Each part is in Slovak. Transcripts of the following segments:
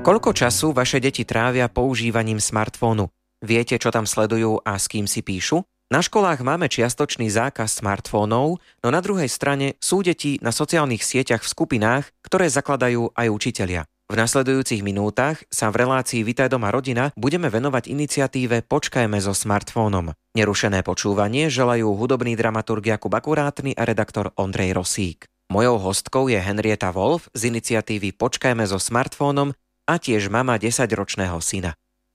Koľko času vaše deti trávia používaním smartfónu? Viete, čo tam sledujú a s kým si píšu? Na školách máme čiastočný zákaz smartfónov, no na druhej strane sú deti na sociálnych sieťach v skupinách, ktoré zakladajú aj učitelia. V nasledujúcich minútach sa v relácii Vitaj doma rodina budeme venovať iniciatíve Počkajme so smartfónom. Nerušené počúvanie želajú hudobný dramaturg Jakub Akurátny a redaktor Ondrej Rosík. Mojou hostkou je Henrieta Wolf z iniciatívy Počkajme so smartfónom a tiež mama 10-ročného syna.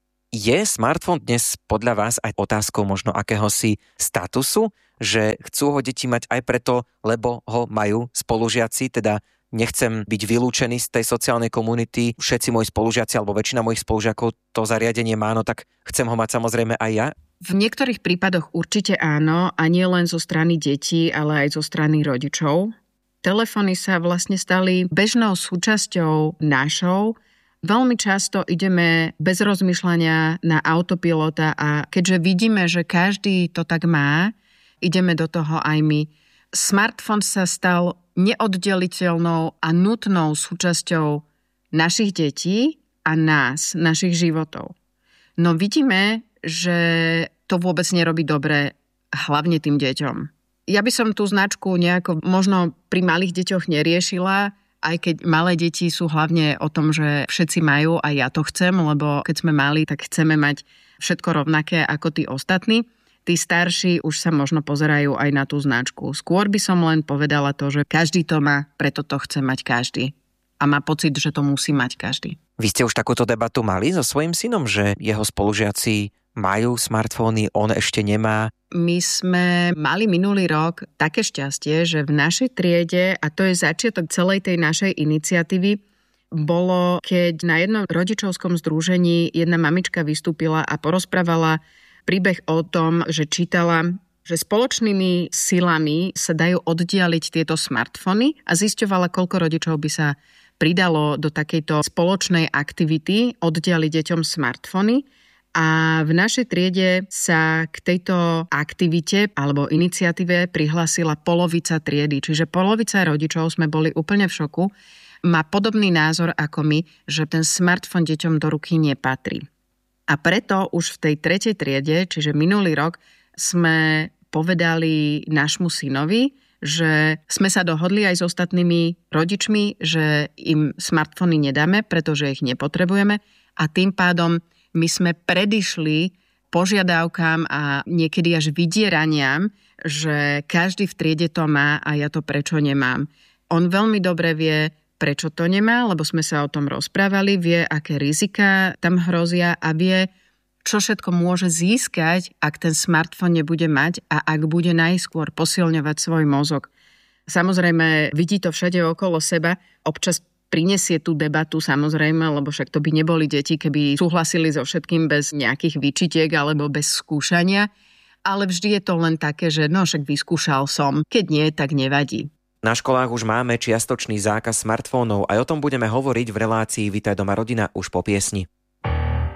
Je smartfón dnes podľa vás aj otázkou možno akéhosi statusu, že chcú ho deti mať aj preto, lebo ho majú spolužiaci, teda nechcem byť vylúčený z tej sociálnej komunity, všetci moji spolužiaci alebo väčšina mojich spolužiakov to zariadenie má, no tak chcem ho mať samozrejme aj ja? V niektorých prípadoch určite áno, a nie len zo strany detí, ale aj zo strany rodičov. Telefóny sa vlastne stali bežnou súčasťou našou. Veľmi často ideme bez rozmýšľania na autopilota a keďže vidíme, že každý to tak má, ideme do toho aj my. Smartfón sa stal neoddeliteľnou a nutnou súčasťou našich detí a nás, našich životov. No vidíme, že to vôbec nerobí dobre, hlavne tým deťom. Ja by som tú značku nejako možno pri malých deťoch neriešila, aj keď malé deti sú hlavne o tom, že všetci majú a ja to chcem, lebo keď sme mali, tak chceme mať všetko rovnaké ako tí ostatní. Tí starší už sa možno pozerajú aj na tú značku. Skôr by som len povedala to, že každý to má, preto to chce mať každý. A má pocit, že to musí mať každý. Vy ste už takúto debatu mali so svojím synom, že jeho spolužiaci majú smartfóny, on ešte nemá? My sme mali minulý rok také šťastie, že v našej triede, a to je začiatok celej tej našej iniciatívy, bolo, keď na jednom rodičovskom združení jedna mamička vystúpila a porozprávala príbeh o tom, že čítala, že spoločnými silami sa dajú oddialiť tieto smartfóny a zisťovala, koľko rodičov by sa pridalo do takejto spoločnej aktivity oddialiť deťom smartfóny. A v našej triede sa k tejto aktivite alebo iniciatíve prihlásila polovica triedy. Čiže polovica rodičov, sme boli úplne v šoku, má podobný názor ako my, že ten smartfón deťom do ruky nepatrí. A preto už v tej tretej triede, čiže minulý rok, sme povedali nášmu synovi, že sme sa dohodli aj s ostatnými rodičmi, že im smartfóny nedáme, pretože ich nepotrebujeme a tým pádom my sme predišli požiadavkám a niekedy až vydieraniam, že každý v triede to má a ja to prečo nemám. On veľmi dobre vie, prečo to nemá, lebo sme sa o tom rozprávali, vie, aké rizika tam hrozia a vie, čo všetko môže získať, ak ten smartfón nebude mať a ak bude najskôr posilňovať svoj mozog. Samozrejme, vidí to všade okolo seba, občas prinesie tú debatu samozrejme, lebo však to by neboli deti, keby súhlasili so všetkým bez nejakých výčitiek alebo bez skúšania. Ale vždy je to len také, že no však vyskúšal som, keď nie, tak nevadí. Na školách už máme čiastočný zákaz smartfónov a o tom budeme hovoriť v relácii Vitaj doma rodina už po piesni.